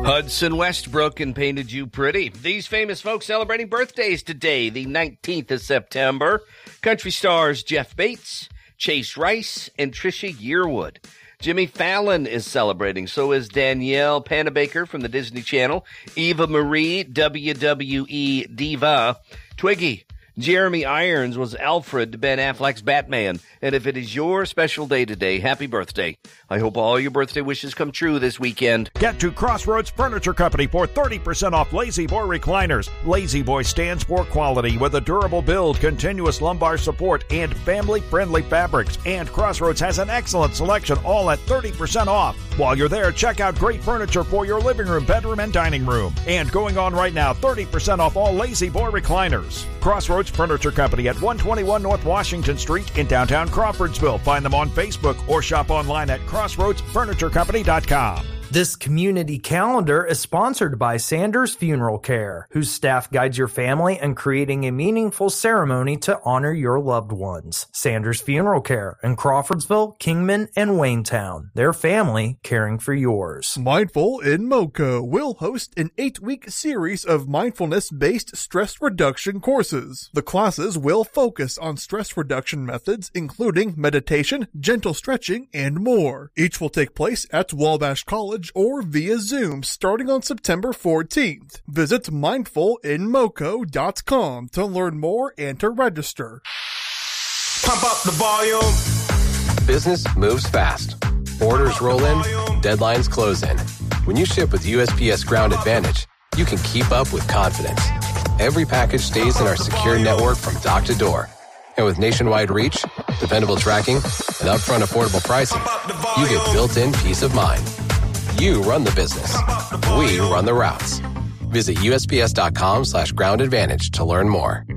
Hudson Westbrook and Painted You Pretty. These famous folks celebrating birthdays today, the 19th of September. Country stars Jeff Bates, Chase Rice, and Trisha Yearwood. Jimmy Fallon is celebrating. So is Danielle Panabaker from the Disney Channel. Eva Marie, WWE Diva. Twiggy. Jeremy Irons was Alfred to Ben Affleck's Batman. And if it is your special day today, happy birthday. I hope all your birthday wishes come true this weekend. Get to Crossroads Furniture Company for 30% off Lazy Boy recliners. Lazy Boy stands for quality with a durable build, continuous lumbar support, and family-friendly fabrics. And Crossroads has an excellent selection, all at 30% off. While you're there, check out great furniture for your living room, bedroom, and dining room. And going on right now, 30% off all Lazy Boy recliners. Crossroads Furniture Company at 121 North Washington Street in downtown Crawfordsville. Find them on Facebook or shop online at crossroadsfurniturecompany.com. This community calendar is sponsored by Sanders Funeral Care, whose staff guides your family in creating a meaningful ceremony to honor your loved ones. Sanders Funeral Care in Crawfordsville, Kingman, and Waynetown. Their family caring for yours. Mindful in Moco will host an 8-week series of mindfulness-based stress reduction courses. The classes will focus on stress reduction methods, including meditation, gentle stretching, and more. Each will take place at Wabash College or via Zoom starting on September 14th. Visit mindfulinmoco.com to learn more and to register. Pump up the volume. Business moves fast. Orders roll in, deadlines close in. When you ship with USPS Ground Advantage, you can keep up with confidence. Every package stays in our secure network from dock to door. And with nationwide reach, dependable tracking, and upfront affordable pricing, you get built-in peace of mind. You run the business. We run the routes. Visit USPS.com/Ground Advantage to learn more.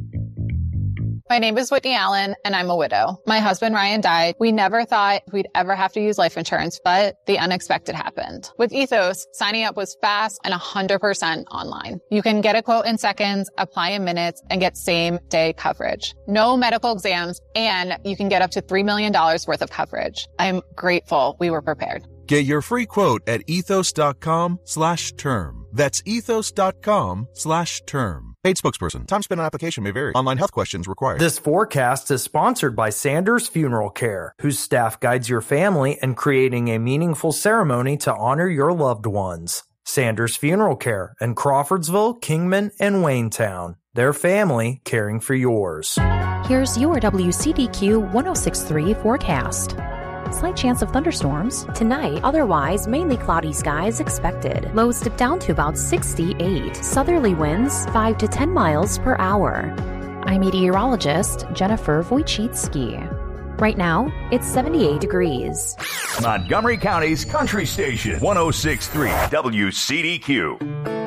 My name is Whitney Allen, and I'm a widow. My husband, Ryan, died. We never thought we'd ever have to use life insurance, but the unexpected happened. With Ethos, signing up was fast and 100% online. You can get a quote in seconds, apply in minutes, and get same-day coverage. No medical exams, and you can get up to $3 million worth of coverage. I'm grateful we were prepared. Get your free quote at ethos.com/term. That's ethos.com/term. Paid spokesperson. Time spent on application may vary. Online health questions required. This forecast is sponsored by Sanders Funeral Care, whose staff guides your family in creating a meaningful ceremony to honor your loved ones. Sanders Funeral Care in Crawfordsville, Kingman, and Waynetown. Their family caring for yours. Here's your WCDQ 106.3 forecast. Slight chance of thunderstorms. Tonight, otherwise mainly cloudy skies expected. Lows dip down to about 68. Southerly winds 5 to 10 miles per hour. I'm meteorologist Jennifer Wojcicki. Right now, it's 78 degrees. Montgomery County's Country Station, 106.3 WCDQ.